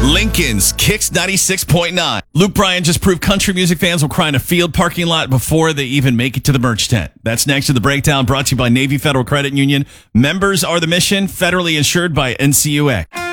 Lincoln's Kicks 96.9. Luke Bryan just proved country music fans will cry in a field parking lot before they even make it to the merch tent. That's next to The Breakdown, brought to you by Navy Federal Credit Union. Members are the mission, federally insured by NCUA.